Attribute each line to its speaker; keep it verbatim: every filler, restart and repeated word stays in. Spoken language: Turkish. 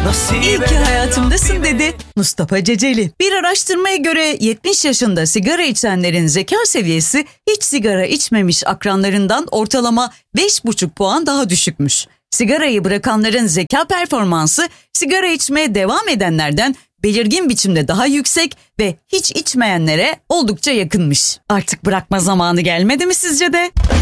Speaker 1: İyi ki hayatımdasın dedi Mustafa Ceceli. Bir araştırmaya göre yetmiş yaşında sigara içenlerin zeka seviyesi hiç sigara içmemiş akranlarından ortalama beş buçuk puan daha düşükmüş. Sigarayı bırakanların zeka performansı sigara içmeye devam edenlerden belirgin biçimde daha yüksek ve hiç içmeyenlere oldukça yakınmış. Artık bırakma zamanı gelmedi mi sizce de?